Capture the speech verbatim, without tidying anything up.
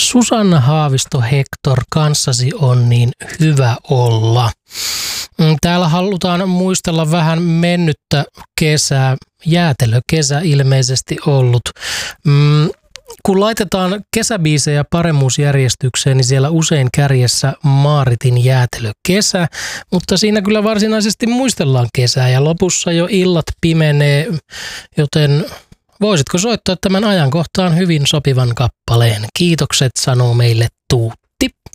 Susanna Haavisto Hector, kanssasi on niin hyvä olla. Täällä halutaan muistella vähän mennyttä kesää, jäätelökesä ilmeisesti ollut. Kun laitetaan kesäbiisejä paremmuusjärjestykseen, niin siellä usein kärjessä Maaritin jäätelökesä, mutta siinä kyllä varsinaisesti muistellaan kesää ja lopussa jo illat pimenee, joten voisitko soittaa tämän ajankohtaan hyvin sopivan kappaleen? Kiitokset, sanoo meille Tuutti.